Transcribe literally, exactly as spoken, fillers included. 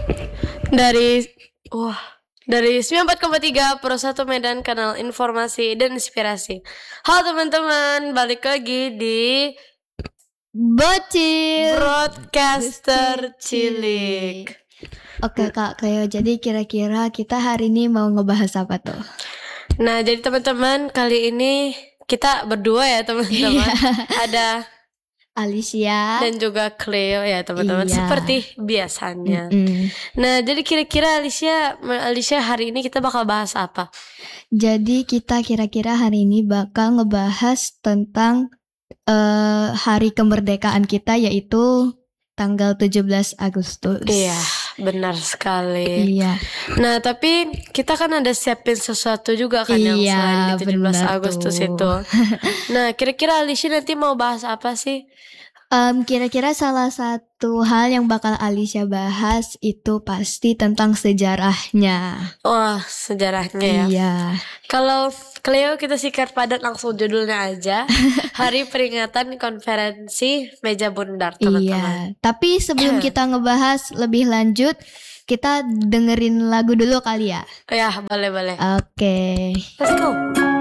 Dari wah, dari sembilan puluh empat koma tiga Pro satu Medan, kanal informasi dan inspirasi. Halo teman-teman, balik lagi di Bocil Broadcaster Cilik. Oke Kak Cleo, jadi kira-kira kita hari ini mau ngebahas apa tuh? Nah, jadi teman-teman, kali ini kita berdua ya teman-teman. Ada Alicia dan juga Cleo ya teman-teman, Iya. seperti biasanya. Mm-mm. Nah, jadi kira-kira Alicia, Alicia hari ini kita bakal bahas apa? Jadi kita kira-kira hari ini bakal ngebahas tentang uh, hari kemerdekaan kita, yaitu tanggal tujuh belas Agustus. Iya, benar sekali. Iya. Nah, tapi kita kan ada siapin sesuatu juga kan yang Iya, selain di tujuh belas benar Agustus tuh. itu. Nah, kira-kira Alicia nanti mau bahas apa sih? Um, kira-kira salah satu hal yang bakal Alicia bahas itu pasti tentang sejarahnya. Wah, sejarahnya ya. Iya. Kalau Cleo kita sikat padat langsung judulnya aja. Hari peringatan konferensi meja bundar, teman-teman. Iya. Tapi sebelum kita ngebahas lebih lanjut, kita dengerin lagu dulu kali ya. Ya, boleh-boleh. Oke. Let's go.